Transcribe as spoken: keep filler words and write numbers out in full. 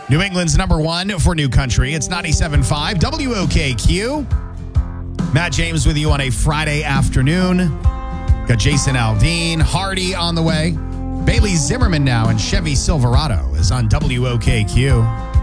New England's number one for New Country. It's ninety-seven point five W O K Q. Matt James with you on a Friday afternoon. Got Jason Aldean, Hardy on the way. Bailey Zimmerman now, and Chevy Silverado is on W O K Q.